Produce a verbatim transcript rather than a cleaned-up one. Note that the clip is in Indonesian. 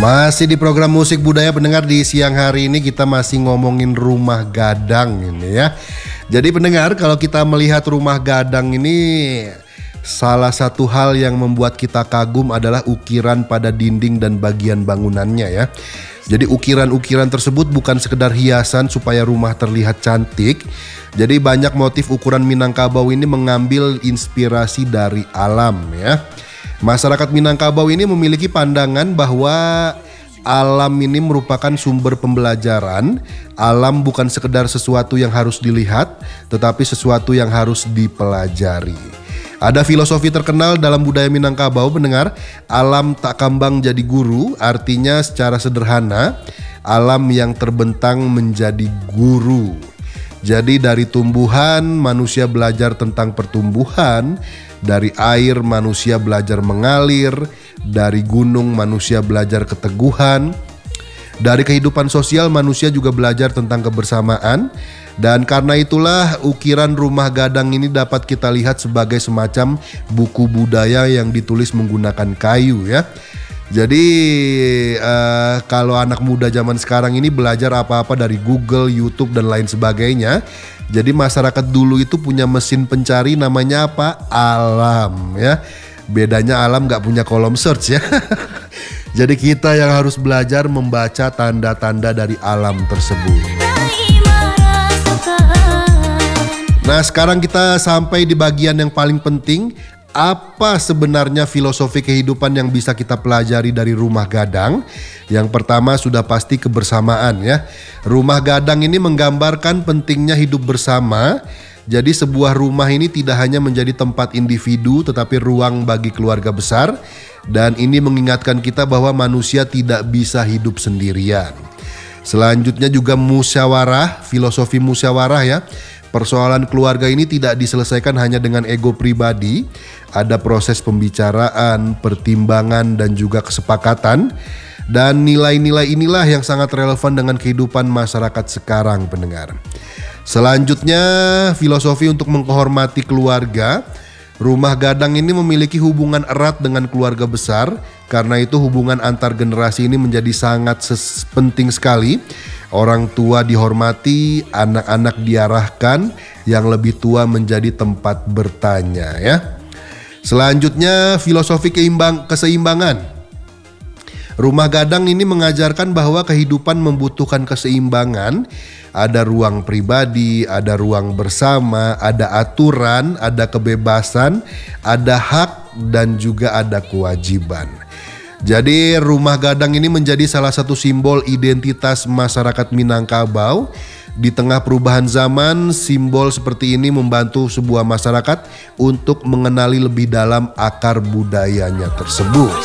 Masih di program Musik Budaya pendengar, di siang hari ini kita masih ngomongin rumah gadang ini ya. Jadi pendengar, kalau kita melihat rumah gadang ini, salah satu hal yang membuat kita kagum adalah ukiran pada dinding dan bagian bangunannya ya. Jadi ukiran-ukiran tersebut bukan sekedar hiasan supaya rumah terlihat cantik. Jadi banyak motif ukuran Minangkabau ini mengambil inspirasi dari alam ya. Masyarakat Minangkabau ini memiliki pandangan bahwa alam ini merupakan sumber pembelajaran. Alam bukan sekedar sesuatu yang harus dilihat, tetapi sesuatu yang harus dipelajari. Ada filosofi terkenal dalam budaya Minangkabau pendengar, alam tak kambang jadi guru, artinya secara sederhana, alam yang terbentang menjadi guru. Jadi dari tumbuhan manusia belajar tentang pertumbuhan, dari air manusia belajar mengalir, dari gunung manusia belajar keteguhan, dari kehidupan sosial manusia juga belajar tentang kebersamaan. Dan karena itulah ukiran rumah gadang ini dapat kita lihat sebagai semacam buku budaya yang ditulis menggunakan kayu ya. Jadi uh, kalau anak muda zaman sekarang ini belajar apa-apa dari Google, YouTube dan lain sebagainya. Jadi masyarakat dulu itu punya mesin pencari namanya apa? Alam ya. Bedanya alam gak punya kolom search ya. Jadi kita yang harus belajar membaca tanda-tanda dari alam tersebut. Nah sekarang kita sampai di bagian yang paling penting. Apa sebenarnya filosofi kehidupan yang bisa kita pelajari dari rumah gadang? Yang pertama sudah pasti kebersamaan ya. Rumah gadang ini menggambarkan pentingnya hidup bersama. Jadi sebuah rumah ini tidak hanya menjadi tempat individu tetapi ruang bagi keluarga besar. Dan ini mengingatkan kita bahwa manusia tidak bisa hidup sendirian. Selanjutnya juga musyawarah, filosofi musyawarah ya. Persoalan keluarga ini tidak diselesaikan hanya dengan ego pribadi. Ada proses pembicaraan, pertimbangan dan juga kesepakatan. Dan nilai-nilai inilah yang sangat relevan dengan kehidupan masyarakat sekarang pendengar. Selanjutnya filosofi untuk menghormati keluarga. Rumah gadang ini memiliki hubungan erat dengan keluarga besar. Karena itu hubungan antar generasi ini menjadi sangat ses- penting sekali. Orang tua dihormati, anak-anak diarahkan, yang lebih tua menjadi tempat bertanya ya. Selanjutnya filosofi keimbang, keseimbangan. Rumah gadang ini mengajarkan bahwa kehidupan membutuhkan keseimbangan. Ada ruang pribadi, ada ruang bersama, ada aturan, ada kebebasan, ada hak dan juga ada kewajiban. Jadi rumah gadang ini menjadi salah satu simbol identitas masyarakat Minangkabau. Di tengah perubahan zaman, simbol seperti ini membantu sebuah masyarakat untuk mengenali lebih dalam akar budayanya tersebut.